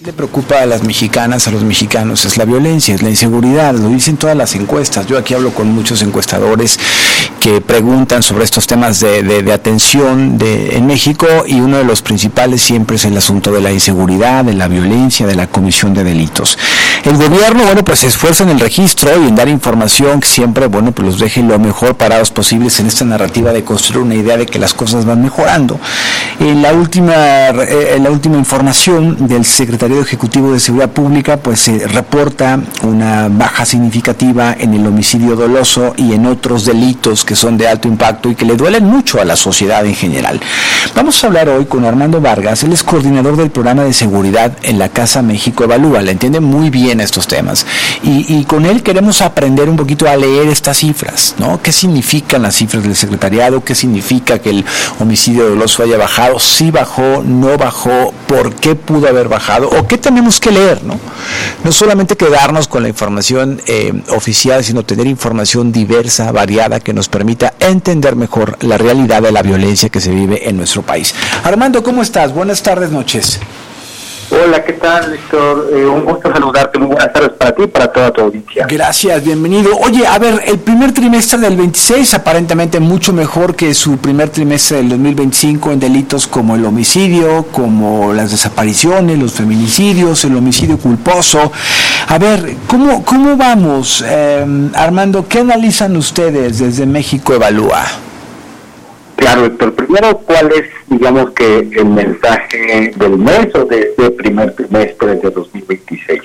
le preocupa a las mexicanas, a los mexicanos, es la violencia, es la inseguridad, lo dicen todas las encuestas. Yo aquí hablo con muchos encuestadores que preguntan sobre estos temas de atención en México, y uno de los principales siempre es el asunto de la inseguridad, de la violencia, de la comisión de delitos. El gobierno, pues se esfuerza en el registro y en dar información que siempre, pues los deje lo mejor parados posibles en esta narrativa de construir una idea de que las cosas van mejorando. La última información del Secretario Ejecutivo de Seguridad Pública, pues se reporta una baja significativa en el homicidio doloso y en otros delitos que son de alto impacto y que le duelen mucho a la sociedad en general. Vamos a hablar hoy con Armando Vargas, él es coordinador del programa de seguridad en la Casa México Evalúa, le entiende muy bien estos temas, y con él queremos aprender un poquito a leer estas cifras, ¿no? ¿Qué significan las cifras del secretariado? ¿Qué significa que el homicidio doloso haya bajado? ¿Sí bajó? ¿No bajó? ¿Por qué pudo haber bajado? ¿O qué tenemos que leer, no? No solamente quedarnos con la información oficial, sino tener información diversa, variada, que nos permita entender mejor la realidad de la violencia que se vive en nuestro país. Armando, ¿cómo estás? Buenas tardes, noches. Hola, ¿qué tal, Héctor? Un gusto saludarte, muy buenas tardes para ti y para toda tu audiencia. Gracias, bienvenido. Oye, a ver, el primer trimestre del 26 aparentemente mucho mejor que su primer trimestre del 2025 en delitos como el homicidio, como las desapariciones, los feminicidios, el homicidio culposo. A ver, ¿cómo vamos? Armando, ¿qué analizan ustedes desde México Evalúa? Claro, Héctor. Primero, ¿cuál es, digamos, que el mensaje del mes o de este primer trimestre de 2026?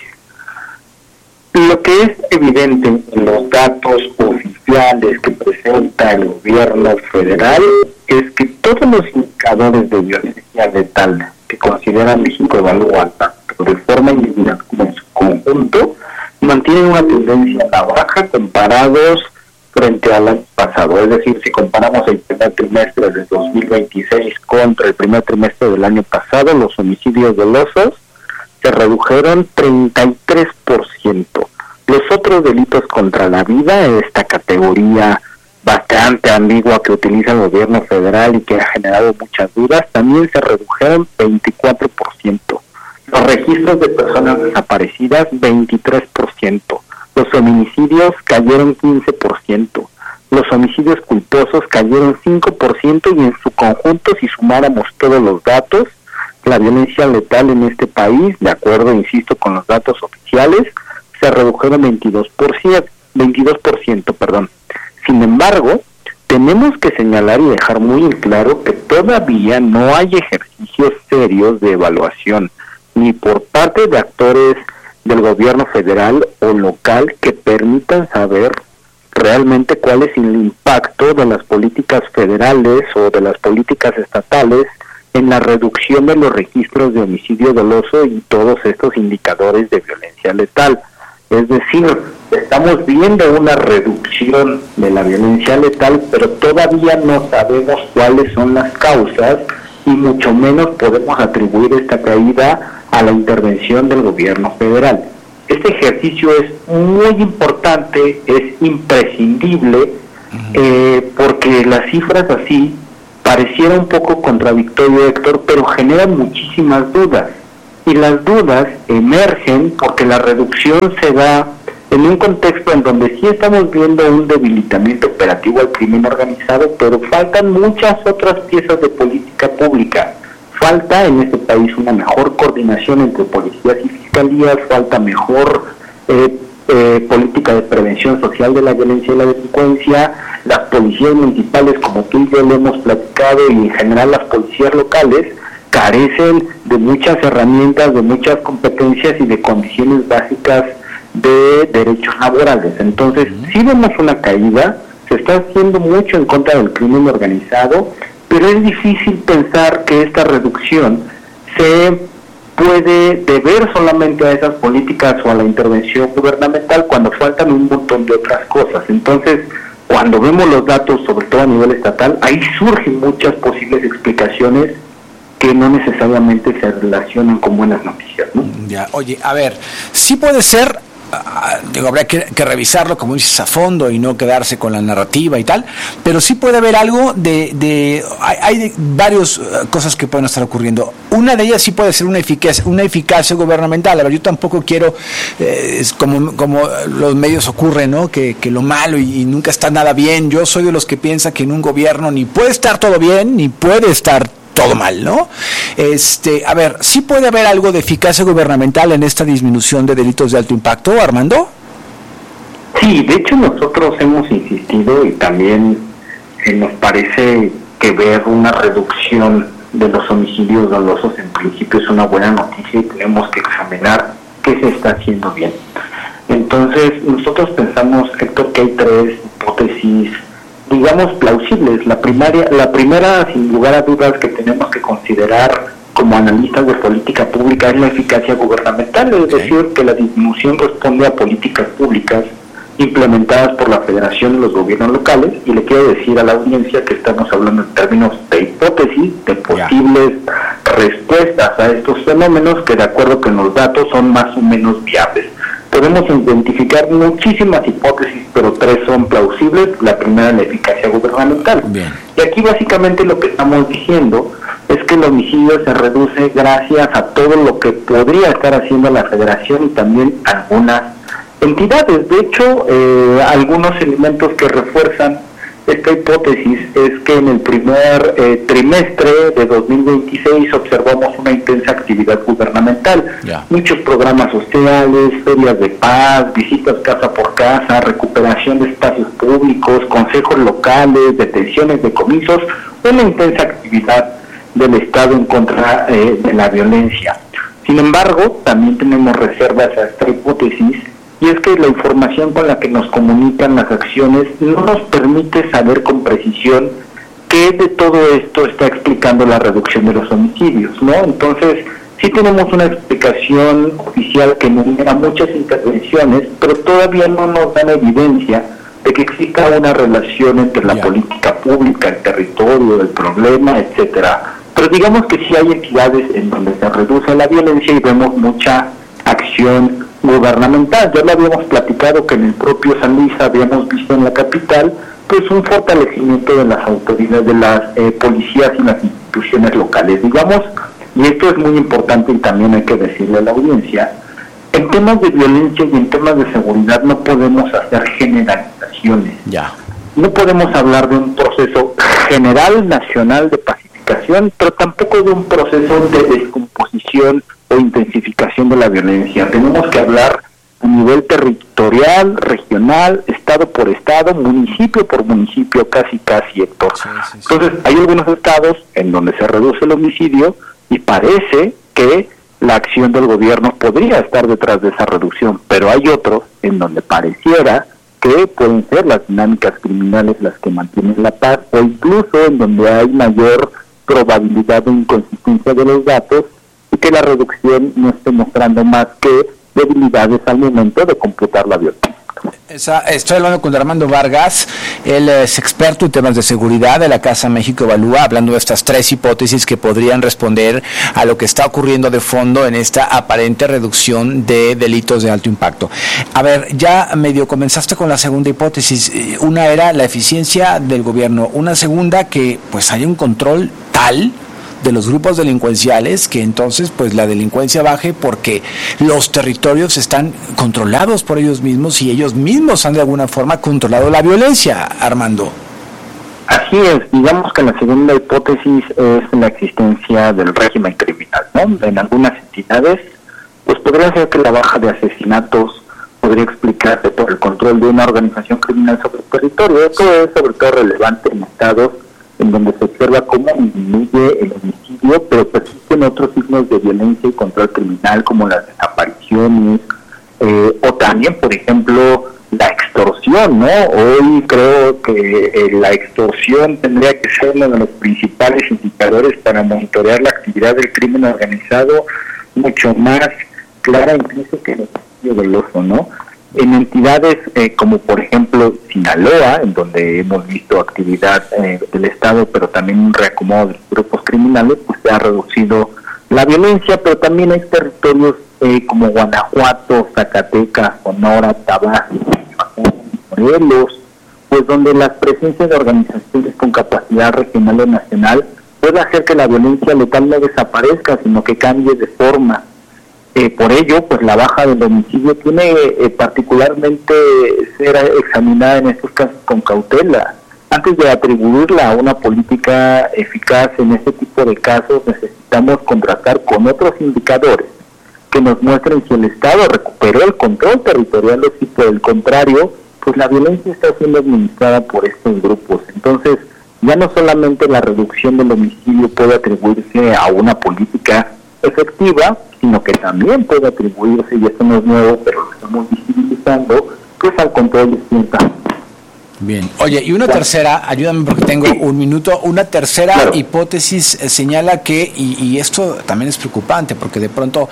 Lo que es evidente en los datos oficiales que presenta el gobierno federal es que todos los indicadores de violencia letal que considera México Evalúa, tanto de forma individual como en su conjunto, mantienen una tendencia a la baja comparados frente al año pasado. Es decir, si comparamos el primer trimestre de 2026 contra el primer trimestre del año pasado, los homicidios dolosos se redujeron 33%. Los otros delitos contra la vida, esta categoría bastante ambigua que utiliza el gobierno federal y que ha generado muchas dudas, también se redujeron 24%. Los registros de personas desaparecidas, 23%. Los feminicidios cayeron 15%, los homicidios culposos cayeron 5%, y en su conjunto, si sumáramos todos los datos, la violencia letal en este país, de acuerdo, insisto, con los datos oficiales, se redujeron 22%. Sin embargo, tenemos que señalar y dejar muy en claro que todavía no hay ejercicios serios de evaluación, ni por parte de actores del gobierno federal o local que permitan saber realmente cuál es el impacto de las políticas federales o de las políticas estatales en la reducción de los registros de homicidio doloso y todos estos indicadores de violencia letal. Es decir, estamos viendo una reducción de la violencia letal, pero todavía no sabemos cuáles son las causas y mucho menos podemos atribuir esta caída a la intervención del gobierno federal. Este ejercicio es muy importante, es imprescindible, porque las cifras así pareciera un poco contradictorio, Héctor, pero generan muchísimas dudas. Y las dudas emergen porque la reducción se da en un contexto en donde sí estamos viendo un debilitamiento operativo al crimen organizado, pero faltan muchas otras piezas de política pública. Falta en este país una mejor coordinación entre policías y fiscalías, falta mejor política de prevención social de la violencia y la delincuencia. Las policías municipales, como tú y yo lo hemos platicado, y en general las policías locales, carecen de muchas herramientas, de muchas competencias y de condiciones básicas de derechos laborales. Entonces, sí vemos una caída, se está haciendo mucho en contra del crimen organizado, pero es difícil pensar que esta reducción se puede deber solamente a esas políticas o a la intervención gubernamental cuando faltan un montón de otras cosas. Entonces, cuando vemos los datos, sobre todo a nivel estatal, ahí surgen muchas posibles explicaciones que no necesariamente se relacionan con buenas noticias, ¿no? Ya, oye, a ver, sí puede ser habría que revisarlo, como dices, a fondo y no quedarse con la narrativa y tal, pero sí puede haber algo hay varias cosas que pueden estar ocurriendo. Una de ellas sí puede ser una eficacia gubernamental. A ver, yo tampoco quiero, es como los medios ocurren, ¿no? Que lo malo y nunca está nada bien. Yo soy de los que piensa que en un gobierno ni puede estar todo bien, ni puede estar todo mal, ¿no? A ver, ¿sí puede haber algo de eficacia gubernamental en esta disminución de delitos de alto impacto, Armando? Sí, de hecho nosotros hemos insistido y también nos parece que ver una reducción de los homicidios dolosos en principio es una buena noticia y tenemos que examinar qué se está haciendo bien. Entonces, nosotros pensamos, Héctor, que hay 3 hipótesis, digamos, plausibles. La primera, sin lugar a dudas, que tenemos que considerar como analistas de política pública es la eficacia gubernamental, es decir, que la disminución responde a políticas públicas implementadas por la Federación y los gobiernos locales, y le quiero decir a la audiencia que estamos hablando en términos de hipótesis, de posibles respuestas a estos fenómenos que de acuerdo con los datos son más o menos viables. Podemos identificar muchísimas hipótesis, pero 3 son plausibles. La primera, la eficacia gubernamental. Bien. Y aquí básicamente lo que estamos diciendo es que el homicidio se reduce gracias a todo lo que podría estar haciendo la Federación y también algunas entidades. De hecho, algunos elementos que refuerzan esta hipótesis es que en el primer trimestre de 2026 observamos una intensa actividad gubernamental. Muchos programas sociales, ferias de paz, visitas casa por casa, recuperación de espacios públicos, consejos locales, detenciones, decomisos, una intensa actividad del Estado en contra de la violencia. Sin embargo, también tenemos reservas a esta hipótesis, y es que la información con la que nos comunican las acciones no nos permite saber con precisión qué de todo esto está explicando la reducción de los homicidios, ¿no? Entonces, sí tenemos una explicación oficial que enumera muchas intervenciones, pero todavía no nos dan evidencia de que exista una relación entre la política pública, el territorio, el problema, etcétera. Pero digamos que sí hay entidades en donde se reduce la violencia y vemos mucha acción gubernamental. Ya lo habíamos platicado que en el propio San Luis habíamos visto en la capital pues un fortalecimiento de las autoridades, de las policías y las instituciones locales, digamos, y esto es muy importante y también hay que decirle a la audiencia, en temas de violencia y en temas de seguridad no podemos hacer generalizaciones. No podemos hablar de un proceso general nacional de pacificación, pero tampoco de un proceso de descomposición o intensificación de la violencia. Tenemos que hablar a nivel territorial, regional, estado por estado, municipio por municipio, casi, Héctor. Entonces, hay algunos estados en donde se reduce el homicidio y parece que la acción del gobierno podría estar detrás de esa reducción, pero hay otros en donde pareciera que pueden ser las dinámicas criminales las que mantienen la paz, o incluso en donde hay mayor probabilidad de inconsistencia de los datos y que la reducción no esté mostrando más que debilidades al momento de computar la violencia. Estoy hablando con Armando Vargas, él es experto en temas de seguridad de la Casa México Evalúa, hablando de estas 3 hipótesis que podrían responder a lo que está ocurriendo de fondo en esta aparente reducción de delitos de alto impacto. A ver, ya medio comenzaste con la segunda hipótesis. Una era la eficiencia del gobierno, una segunda que pues haya un control tal de los grupos delincuenciales que entonces pues la delincuencia baje porque los territorios están controlados por ellos mismos y ellos mismos han de alguna forma controlado la violencia, Armando. Así es, digamos que la segunda hipótesis es la existencia del régimen criminal, ¿no? En algunas entidades pues podría ser que la baja de asesinatos podría explicarse por el control de una organización criminal sobre el territorio. Esto es sobre todo relevante en estados en donde se observa cómo disminuye el homicidio, pero persisten otros signos de violencia y control criminal como las desapariciones, o también, por ejemplo, la extorsión, ¿no? Hoy creo que la extorsión tendría que ser uno de los principales indicadores para monitorear la actividad del crimen organizado, mucho más clara incluso que el homicidio doloso, ¿no? En entidades como por ejemplo Sinaloa, en donde hemos visto actividad del Estado, pero también un reacomodo de los grupos criminales, pues se ha reducido la violencia, pero también hay territorios como Guanajuato, Zacatecas, Sonora, Tabasco, Morelos, pues donde la presencia de organizaciones con capacidad regional o nacional puede hacer que la violencia letal no desaparezca, sino que cambie de forma. Por ello, pues la baja del homicidio tiene particularmente ser examinada en estos casos con cautela. Antes de atribuirla a una política eficaz en este tipo de casos, necesitamos contrastar con otros indicadores que nos muestren si el Estado recuperó el control territorial o si por el contrario, pues la violencia está siendo administrada por estos grupos. Entonces, ya no solamente la reducción del homicidio puede atribuirse a una política efectiva, sino que también puede atribuirse, y esto no es nuevo, pero lo estamos visibilizando, pues al control de ciertas. Bien. Oye, y una tercera, ayúdame porque tengo un minuto, una tercera hipótesis señala que, y esto también es preocupante, porque de pronto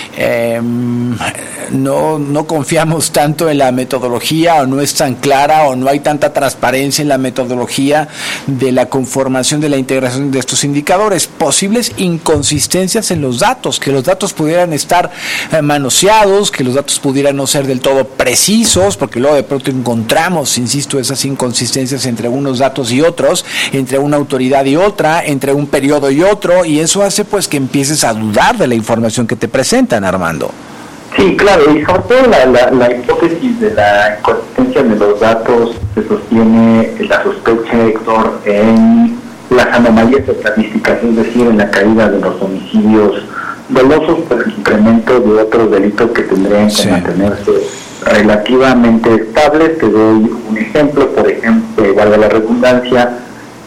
no confiamos tanto en la metodología, o no es tan clara, o no hay tanta transparencia en la metodología de la conformación, de la integración de estos indicadores, posibles inconsistencias en los datos, que los datos pudieran estar manoseados, que los datos pudieran no ser del todo precisos, porque luego de pronto encontramos, insisto, esas inconsistencias entre unos datos y otros, entre una autoridad y otra, entre un periodo y otro, y eso hace pues que empieces a dudar de la información que te presentan, Armando. Sí, claro, y sobre todo la hipótesis de la inconsistencia de los datos se sostiene la sospecha, Héctor, en las anomalías estadísticas, es decir, en la caída de los homicidios dolosos por el incremento de otros delitos que tendrían que mantenerse relativamente estables. Te doy un ejemplo, por ejemplo, valga la redundancia,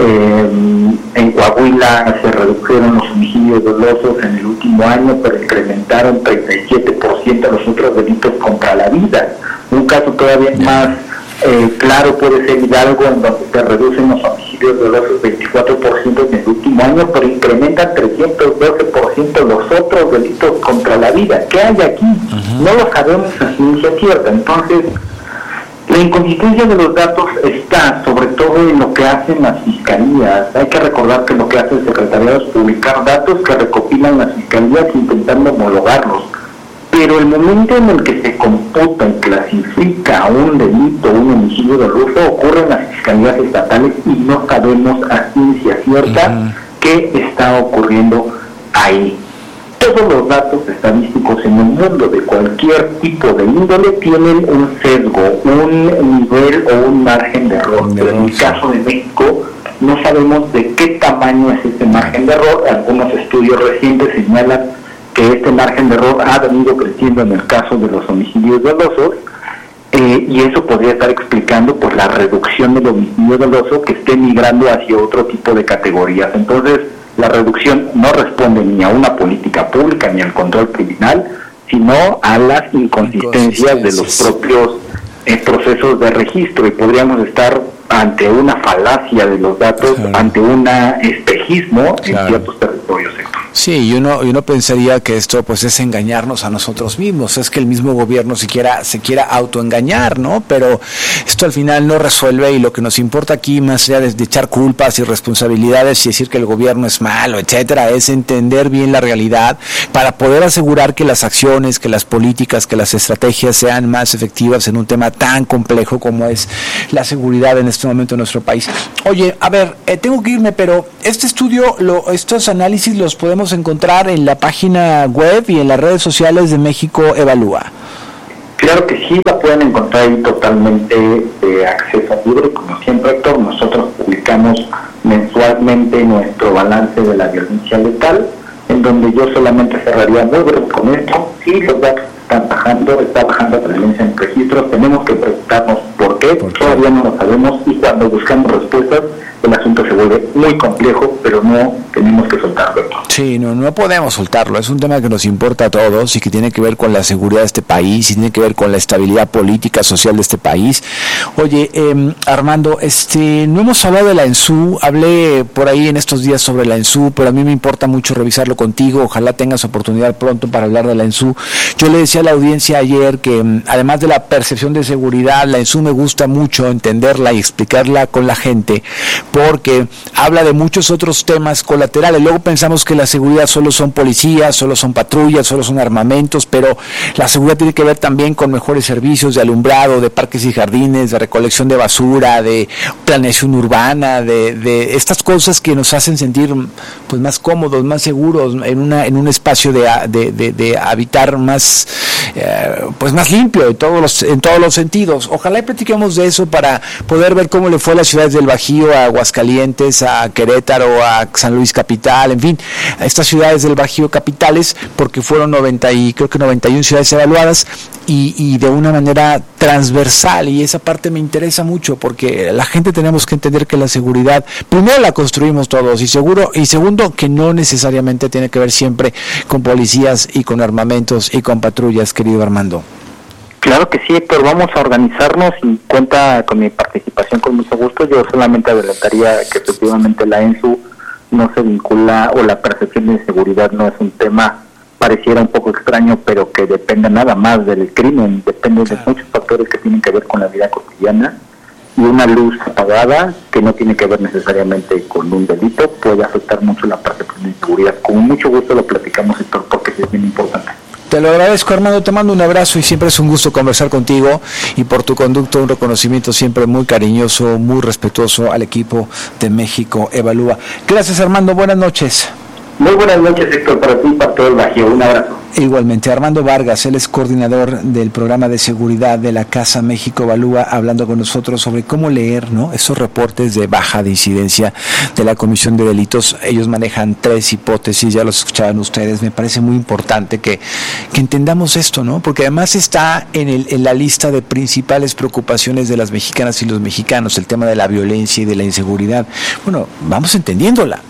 en Coahuila se redujeron los homicidios dolosos en el último año, pero incrementaron 37% los otros delitos contra la vida. Un caso todavía más claro puede ser Hidalgo, en donde se reducen los homicidios dolosos 24% en el último año, pero incrementan 312% los otros delitos contra la vida. ¿Qué hay aquí? No lo sabemos a ciencia cierta. Entonces, la inconsistencia de los datos está sobre todo en lo que hacen las fiscalías. Hay que recordar que lo que hace el secretariado es publicar datos que recopilan las fiscalías intentando homologarlos. Pero el momento en el que se computa y clasifica un delito, un homicidio doloso, ocurre en las fiscalías estatales y no sabemos a ciencia cierta qué está ocurriendo ahí. Todos los datos estadísticos en el mundo de cualquier tipo de índole tienen un sesgo, un nivel o un margen de error. Pero en el caso de México no sabemos de qué tamaño es este margen de error. Algunos estudios recientes señalan que este margen de error ha venido creciendo en el caso de los homicidios dolosos, y eso podría estar explicando pues la reducción del homicidio doloso que esté migrando hacia otro tipo de categorías. Entonces, la reducción no responde ni a una política pública ni al control criminal, sino a las inconsistencias de los propios procesos de registro, y podríamos estar ante una falacia de los datos, ante un espejismo en ciertos territorios. Sí, y uno pensaría que esto pues es engañarnos a nosotros mismos, es que el mismo gobierno se quiera autoengañar, ¿no? Pero esto al final no resuelve, y lo que nos importa aquí, más allá de echar culpas y responsabilidades y decir que el gobierno es malo, etcétera, es entender bien la realidad para poder asegurar que las acciones, que las políticas, que las estrategias sean más efectivas en un tema tan complejo como es la seguridad en este momento en nuestro país. Oye, a ver, tengo que irme, pero este estudio, estos análisis los podemos encontrar en la página web y en las redes sociales de México Evalúa. Claro que sí, la pueden encontrar ahí totalmente de acceso libre. Como siempre, Héctor, nosotros publicamos mensualmente nuestro balance de la violencia letal, en donde yo solamente cerraría muy breve con esto. Sí, los datos está bajando la violencia en registros, tenemos que preguntarnos por qué, todavía no lo sabemos, y cuando buscamos respuestas, el asunto se vuelve muy complejo, pero no tenemos que soltarlo. Sí, no podemos soltarlo, es un tema que nos importa a todos y que tiene que ver con la seguridad de este país y tiene que ver con la estabilidad política, social de este país. Oye, Armando, no hemos hablado de la ENSU, hablé por ahí en estos días sobre la ENSU, pero a mí me importa mucho revisarlo contigo, ojalá tengas oportunidad pronto para hablar de la ENSU. Yo le decía a la audiencia ayer que además de la percepción de seguridad, la ENSU me gusta mucho entenderla y explicarla con la gente, porque habla de muchos otros temas colaterales. Luego pensamos que la seguridad solo son policías, solo son patrullas, solo son armamentos, pero la seguridad tiene que ver también con mejores servicios de alumbrado, de parques y jardines, de recolección de basura, de planeación urbana, de estas cosas que nos hacen sentir pues más cómodos, más seguros en un espacio de habitar más pues más limpio en todos los sentidos. Ojalá y platiquemos de eso para poder ver cómo le fue a las ciudades del Bajío, a Aguascalientes, a Querétaro, a San Luis capital, en fin, a estas ciudades del Bajío capitales, porque fueron 91 ciudades evaluadas y de una manera transversal, y esa parte me interesa mucho porque la gente tenemos que entender que la seguridad primero la construimos todos y segundo que no necesariamente tiene que ver siempre con policías y con armamentos y con patrullas, querido Armando. Claro que sí, Héctor, vamos a organizarnos y cuenta con mi participación con mucho gusto. Yo solamente adelantaría que efectivamente la ENSU no se vincula, o la percepción de inseguridad no es un tema, pareciera un poco extraño, pero que depende nada más del crimen, depende de muchos factores que tienen que ver con la vida cotidiana, y una luz apagada que no tiene que ver necesariamente con un delito puede afectar mucho la percepción de inseguridad. Con mucho gusto lo platicamos, Héctor, porque es bien importante. Te lo agradezco, Armando, te mando un abrazo y siempre es un gusto conversar contigo, y por tu conducto un reconocimiento siempre muy cariñoso, muy respetuoso al equipo de México Evalúa. Gracias, Armando, buenas noches. Muy buenas noches, Héctor, para ti y para todo el Bajío. Un abrazo. Igualmente, Armando Vargas, él es coordinador del programa de seguridad de la Casa México Evalúa, hablando con nosotros sobre cómo leer, ¿no?, esos reportes de baja de incidencia de la Comisión de Delitos. Ellos manejan 3 hipótesis, ya los escuchaban ustedes. Me parece muy importante que entendamos esto, ¿no?, porque además está en la lista de principales preocupaciones de las mexicanas y los mexicanos, el tema de la violencia y de la inseguridad. Bueno, vamos entendiéndola.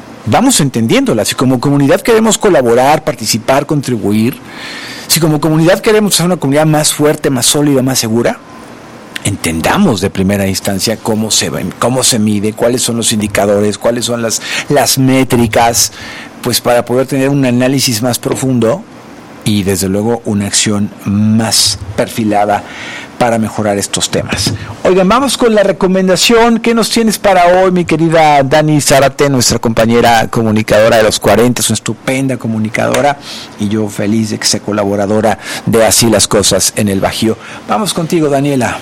Si como comunidad queremos colaborar, participar, contribuir, si como comunidad queremos ser una comunidad más fuerte, más sólida, más segura, entendamos de primera instancia cómo se mide, cuáles son los indicadores, cuáles son las métricas, pues para poder tener un análisis más profundo y desde luego una acción más perfilada para mejorar estos temas. Oigan, vamos con la recomendación. ¿Qué nos tienes para hoy, mi querida Dani Zárate, nuestra compañera comunicadora de los 40, es una estupenda comunicadora, y yo feliz de que sea colaboradora de Así las Cosas en el Bajío? Vamos contigo, Daniela.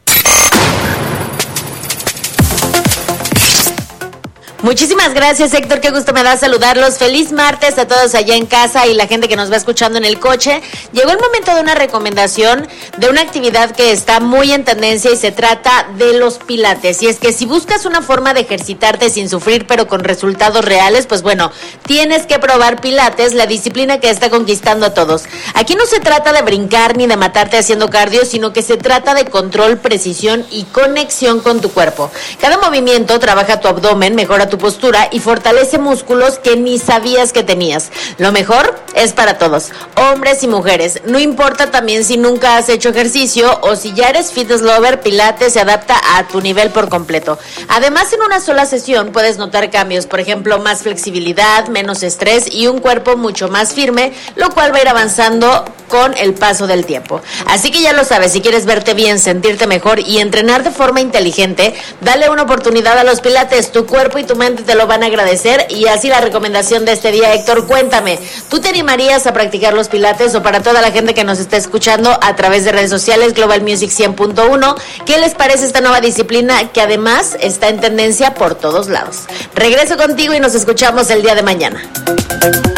Muchísimas gracias, Héctor, qué gusto me da saludarlos. Feliz martes a todos allá en casa y la gente que nos va escuchando en el coche. Llegó el momento de una recomendación de una actividad que está muy en tendencia y se trata de los pilates. Y es que si buscas una forma de ejercitarte sin sufrir pero con resultados reales, pues bueno, tienes que probar pilates, la disciplina que está conquistando a todos. Aquí no se trata de brincar ni de matarte haciendo cardio, sino que se trata de control, precisión y conexión con tu cuerpo. Cada movimiento trabaja tu abdomen, mejora tu postura y fortalece músculos que ni sabías que tenías. Lo mejor es para todos, hombres y mujeres. No importa también si nunca has hecho ejercicio o si ya eres fitness lover, Pilates se adapta a tu nivel por completo. Además, en una sola sesión puedes notar cambios, por ejemplo, más flexibilidad, menos estrés y un cuerpo mucho más firme, lo cual va a ir avanzando con el paso del tiempo. Así que ya lo sabes, si quieres verte bien, sentirte mejor y entrenar de forma inteligente, dale una oportunidad a los Pilates. Tu cuerpo y tu mente te lo van a agradecer. Y así la recomendación de este día, Héctor, cuéntame, ¿tú te animarías a practicar los Pilates? O para toda la gente que nos está escuchando a través de redes sociales, Global Music 100.1, ¿qué les parece esta nueva disciplina que además está en tendencia por todos lados? Regreso contigo y nos escuchamos el día de mañana.